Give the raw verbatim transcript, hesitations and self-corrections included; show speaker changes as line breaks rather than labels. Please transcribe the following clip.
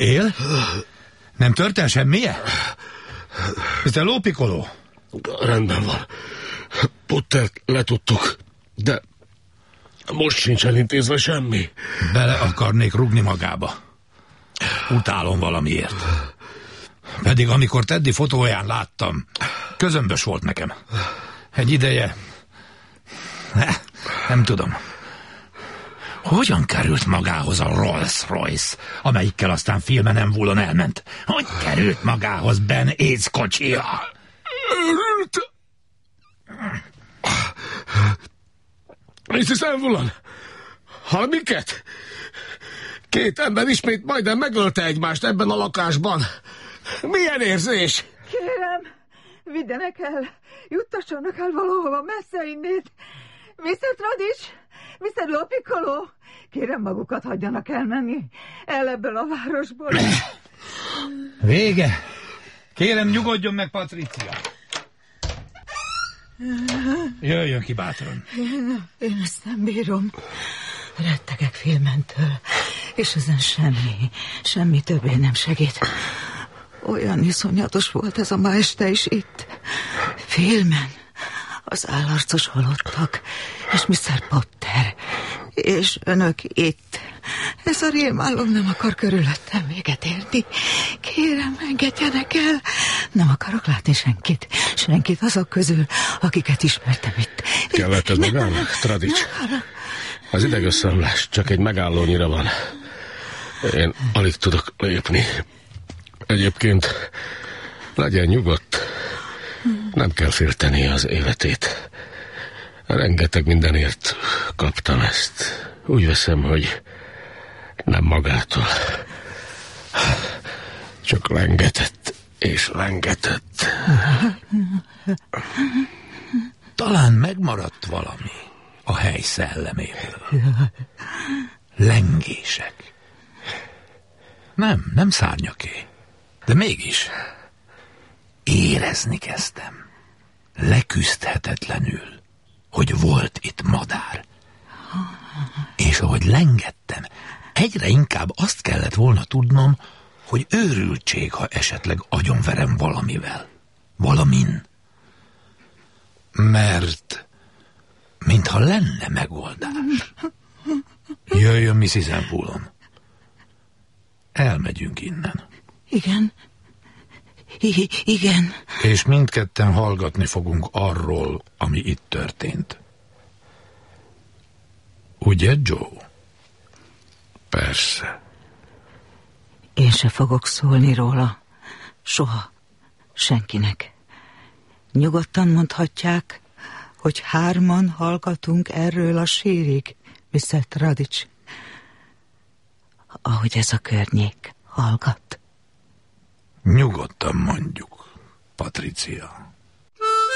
Él? Nem tört el semmije? miszter Lópikoló?
Rendben van. Pottert letudtuk, de most sincs elintézve semmi.
Bele akarnék rugni magába. Utálom valamiért. Pedig amikor Teddy fotóján láttam, közömbös volt nekem. Egy ideje... Nem tudom. Hogyan került magához a Rolls-Royce, amelyikkel aztán filmen nem vullon elment? Hogy került magához Ben Aids kocsija?
Őrült! miszisz Evelyn, hall minket? Két ember ismét majdnem megölte egymást ebben a lakásban. Milyen érzés?
Kérem, vigyenek el, juttassanak el valahova messze innét. miszter Tradics, miszter Lópikoló, kérem magukat hagyjanak elmenni el ebből a városból.
Vége. Kérem, nyugodjon meg, Patricia. Jöjjön ki bátran.
Én, én ezt nem bírom. Rettegek Filmentől, és ezen semmi, semmi többé nem segít. Olyan iszonyatos volt ez a ma este is itt. Filmen, az állarcos halottak, és miszter Potter, és önök itt. Ez a rémálom nem akar körülöttem véget érni. Kérem, engedjenek el. Nem akarok látni senkit. Senkit azok közül, akiket ismertem itt.
Kellett ez magának, Tradics? Az idegösszeomlás csak egy megállónyira van. Én alig tudok lépni. Egyébként legyen nyugodt. Nem kell félteni az életét. Rengeteg mindenért kaptam ezt. Úgy veszem, hogy nem magától. Csak lengetett és lengetett.
Talán megmaradt valami a hely szelleméből. Lengések. Nem, nem szárnyaké. De mégis érezni kezdtem. Leküzdhetetlenül, hogy volt itt madár. És ahogy lengettem, egyre inkább azt kellett volna tudnom, hogy őrültség, ha esetleg agyonverem valamivel. Valamin. Mert mintha lenne megoldás. Jöjjön, misszisz Evelyn. Elmegyünk innen.
Igen. I- igen.
És mindketten hallgatni fogunk arról, ami itt történt. Ugye, Joe? Persze.
Én se fogok szólni róla. Soha. Senkinek. Nyugodtan mondhatják, hogy hárman hallgatunk erről a sírig, miszter Tradics. Ahogy ez a környék hallgat.
Nyugodtan mondjuk, Patricia.